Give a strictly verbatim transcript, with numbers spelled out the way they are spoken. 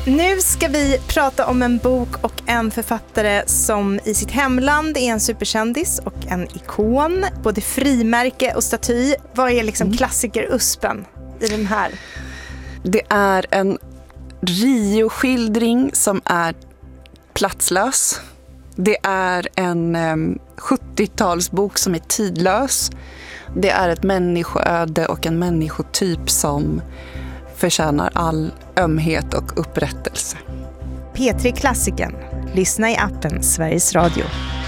Nu ska vi prata om en bok och en författare som i sitt hemland är en superkändis och en ikon. Både frimärke och staty. Vad är liksom klassiker-uspen i den här? Det är en Rio-skildring som är platslös. Det är en um, sjuttiotalsbok som är tidlös. Det är ett människoöde och en människotyp som förtjänar all ömhet och upprättelse. P tre Klassiken. Lyssna i appen Sveriges Radio.